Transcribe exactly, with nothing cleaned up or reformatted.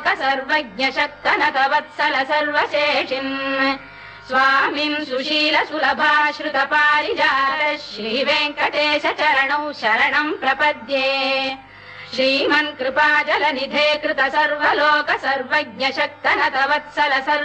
सर्वलोक सर्वज्ञ शक्तनक वत्सल सर्वशेषिन् स्वामिन् सुशील सुलभाश्रुत पारिजात श्री वेङ्कटेश चरणौ शरणं प्रपद्ये श्रीमन् कृपाजलनिधे कृत सर्वलोक सर्वज्ञ शक्तनक वत्सल सर्व